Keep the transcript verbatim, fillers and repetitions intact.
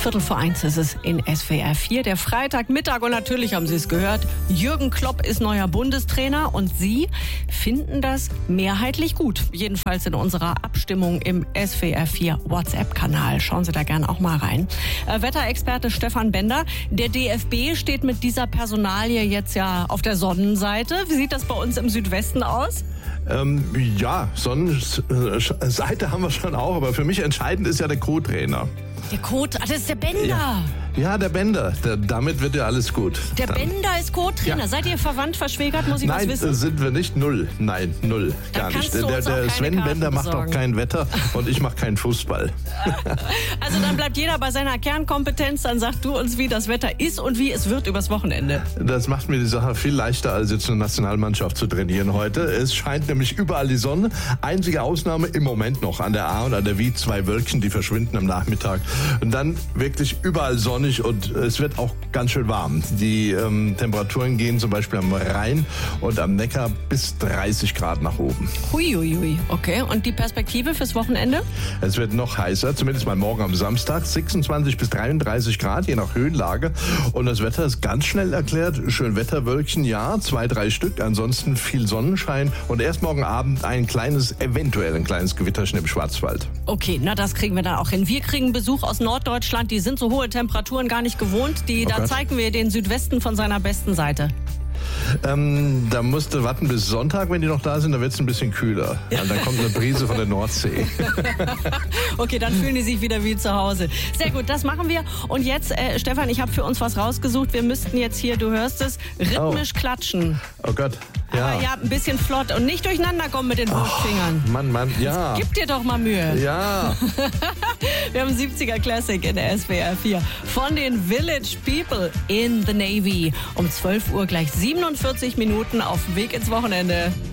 Viertel vor eins ist es in S W R vier, der Freitagmittag. Und natürlich haben Sie es gehört, Jürgen Klopp ist neuer Bundestrainer und Sie finden das mehrheitlich gut. Jedenfalls in unserer Abstimmung im S W R vier WhatsApp-Kanal. Schauen Sie da gerne auch mal rein. Äh, Wetterexperte Stefan Bender, der D F B steht mit dieser Personalie jetzt ja auf der Sonnenseite. Wie sieht das bei uns im Südwesten aus? Ähm, ja, Sonnenseite haben wir schon auch, aber für mich entscheidend ist ja der Co-Trainer. Der Co-Trainer, das ist der Bender. Ja. Ja, der Bender. Der, damit wird ja alles gut. Der Dann. Bender ist Co-Trainer. Ja. Seid ihr verwandt, verschwägert? Muss ich Nein, was wissen? Nein, sind wir nicht. Null. Nein, null. Gar nicht. Der, der Sven Karten Bender macht besorgen. auch kein Wetter und ich mache keinen Fußball. Also dann bleibt jeder bei seiner Kernkompetenz. Dann sagst du uns, wie das Wetter ist und wie es wird übers Wochenende. Das macht mir die Sache viel leichter, als jetzt eine Nationalmannschaft zu trainieren heute. Es scheint nämlich überall die Sonne. Einzige Ausnahme im Moment noch an der A und an der W, zwei Wölkchen, die verschwinden am Nachmittag. Und dann wirklich überall sonnig und es wird auch ganz schön warm. Die ähm, Temperaturen gehen zum Beispiel am Rhein und am Neckar bis dreißig Grad nach oben. Huiuiui, okay. Und die Perspektive fürs Wochenende? Es wird noch heißer, zumindest mal morgen am Samstag, sechsundzwanzig bis dreiunddreißig Grad, je nach Höhenlage. Und das Wetter ist ganz schnell erklärt. Schön Wetterwölkchen, ja, zwei, drei Stück. Ansonsten viel Sonnenschein und erst morgen Abend ein kleines, eventuell ein kleines Gewitterchen im Schwarzwald. Okay, na das kriegen wir dann auch hin. Wir kriegen Besuch aus Norddeutschland. Die sind so hohe Temperaturen gar nicht gewohnt. Die, oh da Gott. zeigen wir den Südwesten von seiner besten Seite. Ähm, da musst du warten bis Sonntag, wenn die noch da sind, dann wird es ein bisschen kühler. Ja. Dann kommt eine Brise von der Nordsee. Okay, dann fühlen die sich wieder wie zu Hause. Sehr gut, das machen wir. Und jetzt, äh, Stefan, ich habe für uns was rausgesucht. Wir müssten jetzt hier, du hörst es, rhythmisch oh. klatschen. Oh Gott, ja. Aber ja, ein bisschen flott und nicht durcheinander kommen mit den Wurstfingern. Oh, Mann, Mann, ja. Gib dir doch mal Mühe. Ja. Wir haben siebziger Classic in der S W R vier von den Village People in the Navy. Um zwölf Uhr gleich siebenundvierzig Minuten auf dem Weg ins Wochenende.